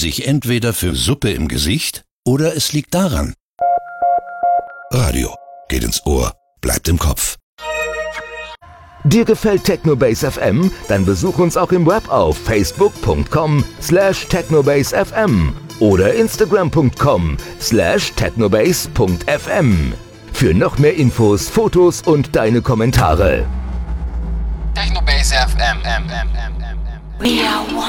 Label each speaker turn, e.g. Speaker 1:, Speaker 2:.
Speaker 1: sich entweder für Suppe im Gesicht oder es liegt daran. Radio geht ins Ohr, bleibt im Kopf.
Speaker 2: Dir gefällt Technobase FM? Dann besuch uns auch im Web auf facebook.com/technobasefm oder instagram.com/technobase.fm. Für noch mehr Infos, Fotos und deine Kommentare.
Speaker 3: Technobase FM. We are one.